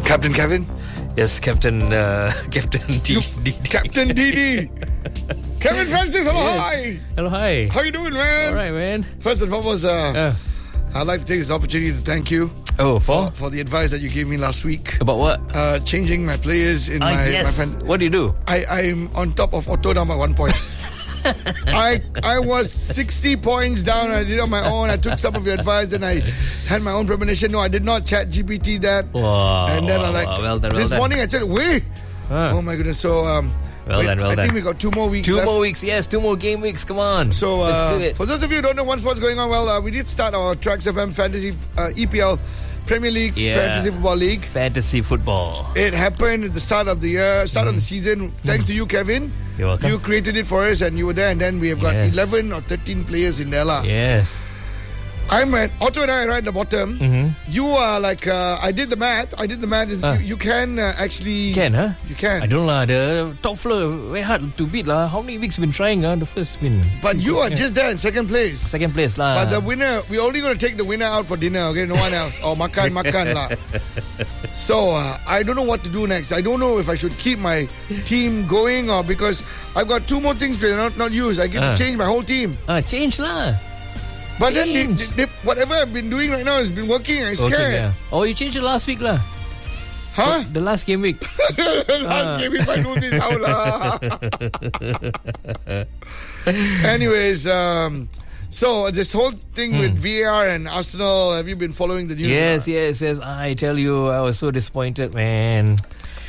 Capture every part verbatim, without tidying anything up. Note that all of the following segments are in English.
Captain Kevin? Yes, Captain uh, Captain D D. Captain D D. Kevin Francis, hello, Yes. hi. Hello, hi. How you doing, man? All right, man. First and foremost, uh, Uh, I'd like to take this opportunity to thank you oh, for, for? for the advice that you gave me last week. About what? Uh, changing my players in Ah, my, yes. my friend. What do you do? I, I'm on top of Otto now by one point. I I was sixty points down. I did it on my own. I took some of your advice. Then I had my own premonition. No, I did not chat G P T that. Wow. and then wow, I'm like, wow. Well done, well this done. morning I said, wait. Huh. Oh my goodness. So, um, Well wait, done, well I done. think we got two more weeks Two left. more weeks, yes. Two more game weeks. Come on. So, let's uh, do it. for those of you who don't know what's what's going on, well, uh, we did start our Trax F M Fantasy uh, E P L Premier League Yeah. Fantasy Football League. Fantasy football. It happened at the start of the year, start of the season. Thanks to you, Kevin. You're welcome. You created it for us, and you were there. And then we have got Yes. eleven or thirteen players in there, lah. Yes. I'm at Otto and I are right at the bottom. Mm-hmm. You are like uh, I did the math. I did the math. Ah. You, you can uh, actually Can, huh? You can. I don't know lah. The top floor very hard to beat lah. How many weeks been trying? Ah, the first win. But you are just there in second place. Second place lah. But the winner, we're only going to take the winner out for dinner, okay? No one else. Or makan, makan lah. So, uh, I don't know what to do next. I don't know if I should keep my team going or because I've got two more things to not, not use. I get Ah. to change my whole team. ah, change lah. But then they, Change. they, they, whatever I've been doing right now has been working. I'm scared. Okay, yeah. Oh, you changed it last week lah. Huh? The last game week. Last game if I do this, how lah? Anyways, um, so this whole thing with V A R and Arsenal, have you been following the news? Yes, yes, yes. I tell you, I was so disappointed, man.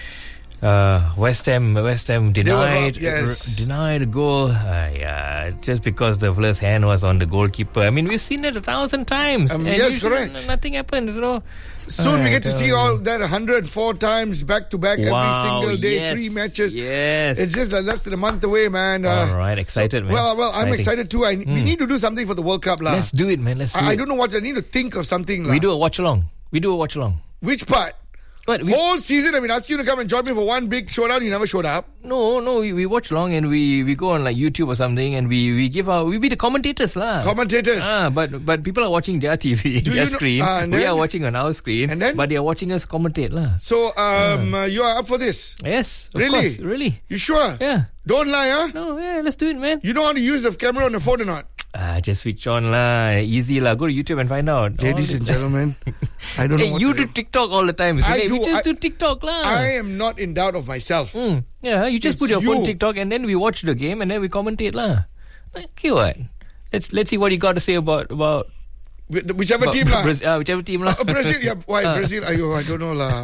Uh, West Ham, West Ham denied, robbed, yes. r- denied a goal. Uh, yeah, just because the first hand was on the goalkeeper. I mean, we've seen it a thousand times. Um, and yes, usually correct. Nothing happened, you know. Soon we I get to tell see you. all that one hundred four times back to back every Wow, single day, yes, three matches. Yes. It's just like less than a month away, man. Uh, all right, excited, man. Well, well, I'm Exciting. excited too. I, We need to do something for the World Cup, lah. Let's do it, man. Let's do I, I it. don't know what I need to think of something, lah. We do a watch along. We do a watch along. Which part? What? We, Whole season I've been asking you to come and join me for one big showdown. You never showed up. no, no. We, we watch along and we, we go on like YouTube or something and we, we give our we be the commentators lah. Commentators. Ah, but but people are watching their T V, Do their you know- screen. ah, and we then- are watching on our screen, and then? but they are watching us commentate lah. So, um, uh, you are up for this? Yes, of Really? course, really. You sure? Yeah. Don't lie, huh? No, yeah, let's do it, man. You know how to use the camera on the phone or not? Ah, just switch on lah. Easy lah. Go to YouTube and find out. Ladies All and the- gentlemen, I don't know Hey, what you to do TikTok all the time. So I hey, we do, just I- do TikTok lah. I am not in doubt of myself. Mm, yeah, you just It's put your phone you. TikTok and then we watch the game and then we commentate lah. Okay, what? Let's let's see what you got to say about about, Wh- Whichever about team lah. Brazil, uh, whichever team lah. Uh, Brazil, yeah. Why Ah. Brazil? Ayo, I don't know lah.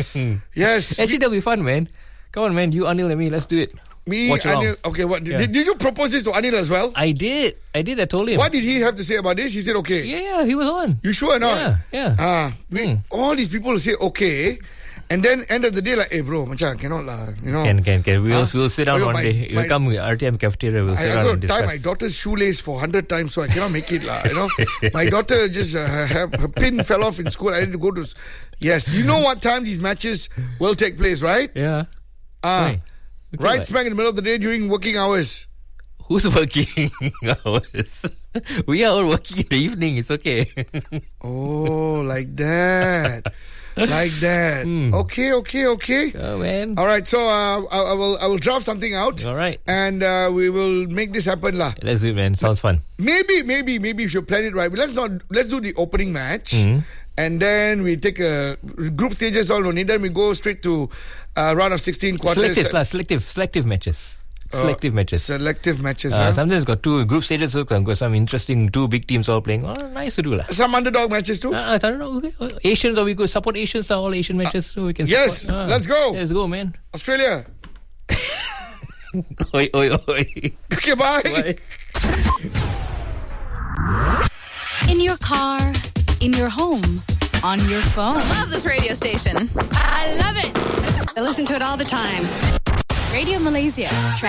Yes. Actually, that'll be fun, man. Come on, man. You, Anil, and me. Let's do it. Me, watch along. Anil. Okay, what Yeah. did, did you propose this to Anil as well? I did. I did. I told him. What did he have to say about this? He said okay. Yeah, yeah. He was on. You sure or not? Yeah, yeah. Ah, we, Hmm. all these people say okay, and then end of the day like, hey bro, macam cannot lah, you know. Can, can, can. We'll, Huh? we'll sit down Oh, one my- day. You'll my- come with R T M cafeteria. We'll I, sit I down got and to tie discuss. my daughter's shoelace for hundred times, so I cannot make it lah. You know, my daughter just uh, her, her pin fell off in school. I had to go to. Yes, you know what time these matches will take place, right? Yeah. Ah, Why? Okay, right what? smack in the middle of the day during working hours. Who's working hours? We are all working in the evening. It's okay. Oh, like that, like that. Hmm. Okay, okay, okay. Oh, man. All right, so uh, I, I will I will draft something out. All right. And uh, we will make this happen, lah. Let's do it, man. Sounds fun. Maybe, maybe, maybe we should plan it right. But let's not. Let's do the opening match, Mm-hmm. and then we take a group stages. All no need. Then we go straight to uh, round of sixteen quarters. Selective, lah. Selective, selective matches. Uh, Selective matches. Selective matches. Uh, huh? sometimes got two group stages, so got some interesting two big teams all playing. Oh, nice to do lah. Some underdog matches too. Uh, I don't know. Okay. Uh, Asians, or we could support Asians, all Asian matches, so we can. yes, support. Ah, let's go. Let's go, man. Australia. Oi, oi, oi. Okay, bye. Bye. In your car, in your home, on your phone. I love this radio station. I love it. I listen to it all the time. Radio Malaysia.